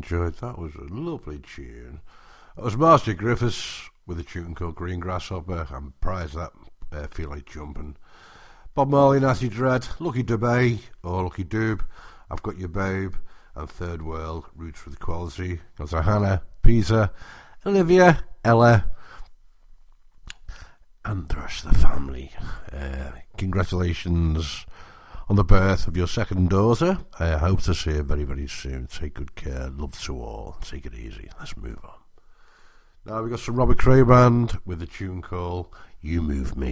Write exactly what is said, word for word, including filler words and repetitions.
enjoyed that. It was a lovely tune. It was Marcia Griffiths with a tune called Green Grasshopper, and prior to that, uh, Feel Like Jumping. Bob Marley, Natty Dread, Lucky Dubé, or Lucky Doob, I've Got Your Babe, and Third World, Roots with Equality. Got to Hannah, Peter, Olivia, Ella, and the rest of the family. Uh, congratulations on the birth of your second daughter. I hope to see you very, very soon. Take good care. Love to all. Take it easy. Let's move on. Now we've got some Robert Cray Band with a tune called You Move Me.